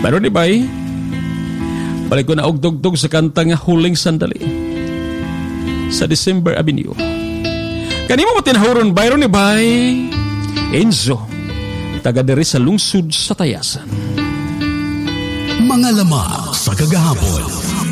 Pero di bay, balik ko na og dugdog sa kanta nga Huling Sandali sa December Avenue. Kanimo mo tinahuron bayron ni bay Enzo, taga diri sa lungsod sa Tayasan. Mga lamang sa kagahapon.